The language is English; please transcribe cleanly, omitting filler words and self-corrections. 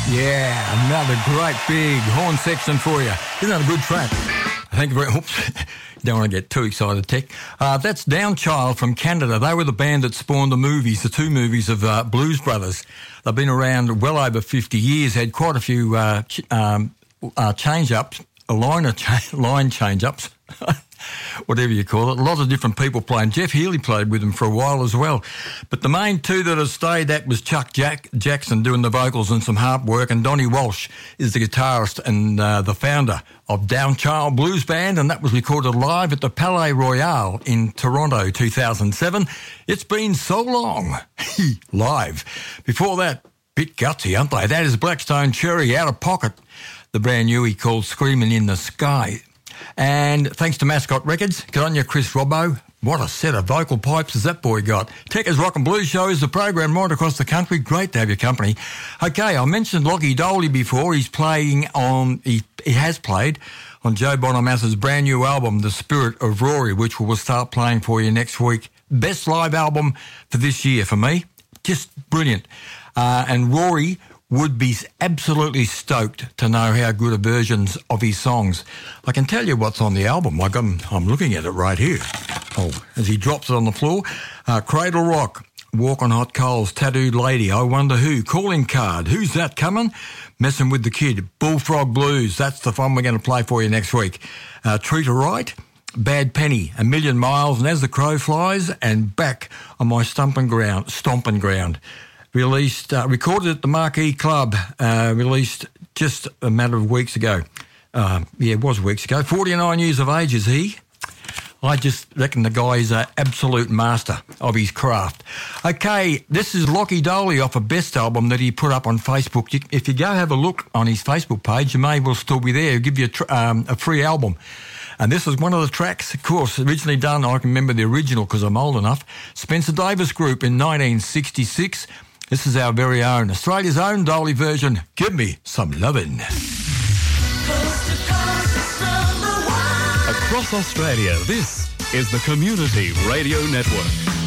Yeah, another great big horn section for you. Isn't that a good track? Thank you very much. Oops, don't want to get too excited, Tech. That's Downchild from Canada. They were the band that spawned the movies, the two movies of Blues Brothers. They've been around well over 50 years, had quite a few change-ups, line change-ups. Whatever you call it. A lot of different people playing. Jeff Healey played with them for a while as well. But the main two that have stayed, that was Chuck Jackson doing the vocals and some harp work, and Donnie Walsh is the guitarist and the founder of Downchild Blues Band, and that was recorded live at the Palais Royale in Toronto 2007. It's been so long. Live. Before that, bit gutsy, aren't they? That is Blackstone Cherry, Out of Pocket, the brand new he called Screaming in the Sky. And thanks to Mascot Records, good on you, Chris Robbo. What a set of vocal pipes has that boy got. Tech's Rock and Blues Show is the program right across the country. Great to have your company. Okay, I mentioned Lockie Doley before. He's playing on, he has played on Joe Bonamassa's brand new album, The Spirit of Rory, which we will start playing for you next week. Best live album for this year for me. Just brilliant. And Rory would be absolutely stoked to know how good are versions of his songs. I can tell you what's on the album. I'm looking at it right here. Oh, as he drops it on the floor. Cradle Rock, Walk on Hot Coals, Tattooed Lady, I Wonder Who, Calling Card, Who's That Coming? Messing with the Kid, Bullfrog Blues, that's the fun we're going to play for you next week. Treat Her Right, Bad Penny, A Million Miles, and As the Crow Flies, and Back on My Stomping Ground. Released, recorded at the Marquee Club, released just a matter of weeks ago. It was weeks ago. 49 years of age is he. I just reckon the guy is an absolute master of his craft. Okay, this is Lockie Doley off a Best album that he put up on Facebook. If you go have a look on his Facebook page, you may well still be there. He'll give you a free album. And this is one of the tracks, of course, originally done, I can remember the original because I'm old enough, Spencer Davis Group in 1966. This is our very own, Australia's own Doley version, Give Me Some Lovin'. Across Australia, this is the Community Radio Network.